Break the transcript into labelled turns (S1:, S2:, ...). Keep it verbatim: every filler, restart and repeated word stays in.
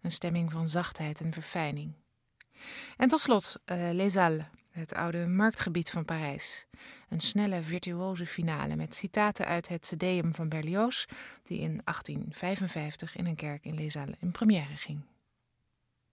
S1: Een stemming van zachtheid en verfijning. En tot slot uh, Les Halles, het oude marktgebied van Parijs. Een snelle, virtuoze finale met citaten uit het Te Deum van Berlioz, die in achttien vijfenvijftig in een kerk in Les Halles in première ging.